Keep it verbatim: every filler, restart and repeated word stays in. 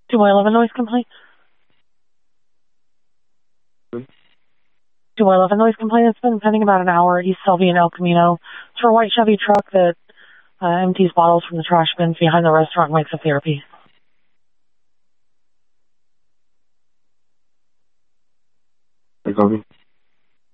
Do I live a noise complaint? Do I live a noise complaint? It's been pending about an hour at East Sylvia and El Camino. It's for a white Chevy truck that uh, empties bottles from the trash bins behind the restaurant and wakes up therapy. I copy.